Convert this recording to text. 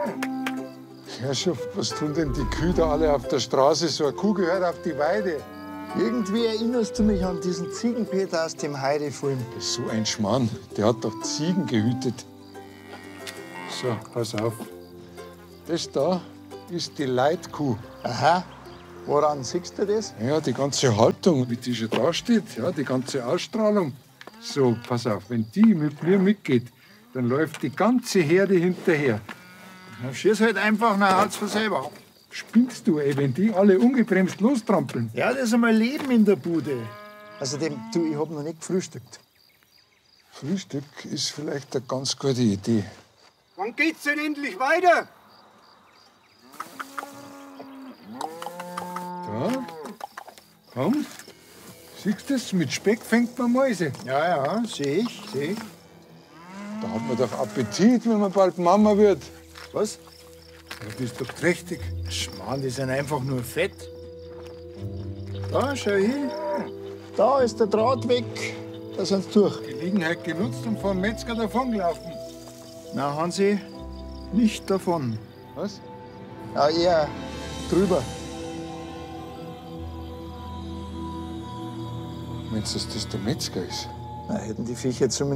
Herrschaft, was tun denn die Kühe da alle auf der Straße? So eine Kuh gehört auf die Weide. Irgendwie erinnerst du mich an diesen Ziegenpeter aus dem Heidi-Film. Das ist so ein Schmarrn. Der hat doch Ziegen gehütet. So, pass auf. Das da ist die Leitkuh. Aha. Woran siehst du das? Ja, die ganze Haltung, wie die schon da steht, ja, die ganze Ausstrahlung. So, pass auf, wenn die mit mir mitgeht, dann läuft die ganze Herde hinterher. Dann schieß halt einfach, dann haut's von selber ab. Spinnst du, ey, wenn die alle ungebremst lostrampeln? Ja, das ist einmal Leben in der Bude. Außerdem, du, ich hab noch nicht gefrühstückt. Frühstück ist vielleicht eine ganz gute Idee. Wann geht's denn endlich weiter? Da, komm. Siehst du das? Mit Speck fängt man Mäuse. Ja, seh ich. Da hat man doch Appetit, wenn man bald Mama wird. Was? Du bist doch trächtig. Schmarrn, die sind einfach nur fett. Da, schau hin. Da ist der Draht weg. Da sind sie durch. Gelegenheit genutzt und vom Metzger davongelaufen. Na, Hansi, nicht davon. Was? Ja, eher drüber. Meinst du, dass das der Metzger ist? Na, hätten die Viecher zumindest